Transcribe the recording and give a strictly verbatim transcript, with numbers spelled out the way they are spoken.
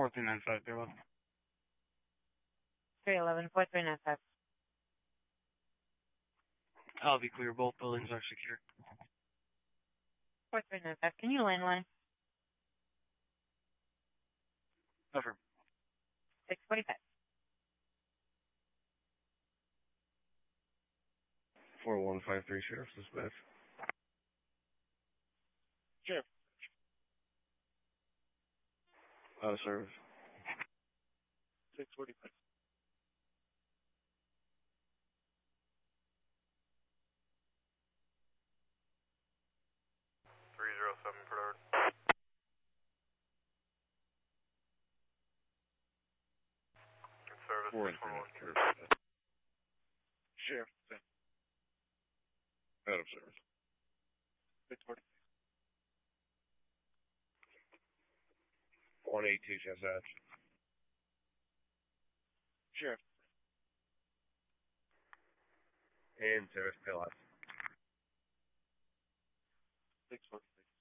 four three nine five, they're one. three eleven, four three nine five. I'll be clear. Both buildings are secure. four three nine five, can you landline? Cover. six forty-five. four one five three, Sheriff Dispatch. Sheriff. Out of service. six forty-five. three zero seven per hour. Service Four six one one. Sheriff. Out of service. six forty. one eight two, Dispatch. Sheriff. In service, Pilots. six forty-six.